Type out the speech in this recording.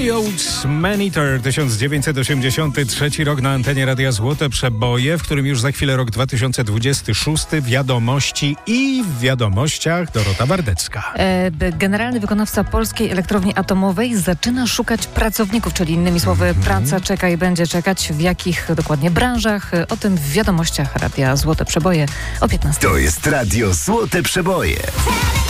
Holy Oats Man Eater, 1983 rok na antenie Radia Złote Przeboje, w którym już za chwilę rok 2026, wiadomości i w wiadomościach Dorota Bardecka. Generalny wykonawca Polskiej Elektrowni Atomowej zaczyna szukać pracowników, czyli innymi słowy praca czeka i będzie czekać. W jakich dokładnie branżach? O tym w wiadomościach Radia Złote Przeboje o 15. To jest Radio Złote Przeboje.